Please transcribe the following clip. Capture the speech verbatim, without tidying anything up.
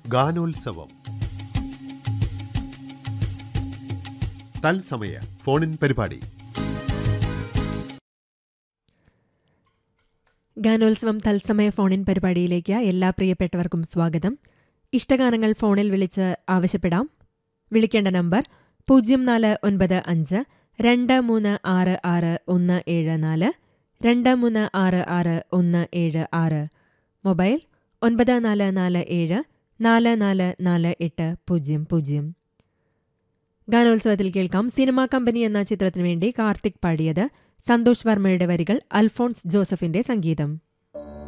ഗാനോത്സവം തത്സമയ ഫോണിൻ പരിപാടി. ഗാനോത്സവം തത്സമയ ഫോണിൻ പരിപാടിയിലേക്ക് എല്ലാ പ്രിയപ്പെട്ടവർക്കും സ്വാഗതം. ഇഷ്ടഗാനങ്ങൾ ഫോണിൽ വിളിച്ച് ആവശ്യപ്പെടാം. വിളിക്കേണ്ട നമ്പർ പൂജ്യം നാല് ഒൻപത് അഞ്ച് രണ്ട് മൂന്ന് ആറ് ആറ് ഒന്ന് ഏഴ് നാല്, രണ്ട് മൂന്ന് ആറ് ആറ് ഒന്ന് ഏഴ് ആറ്. മൊബൈൽ ഒൻപത് നാല് നാല് ഏഴ് നാല് നാല് നാല് എട്ട് പൂജ്യം പൂജ്യം. ഗാനോത്സവത്തിൽ കേൾക്കാം സിനിമാ കമ്പനി എന്ന ചിത്രത്തിനു വേണ്ടി കാർത്തിക് പാടിയത്. സന്തോഷ് വർമ്മയുടെ വരികൾ, അൽഫോൺസ് ജോസഫിന്റെ സംഗീതം.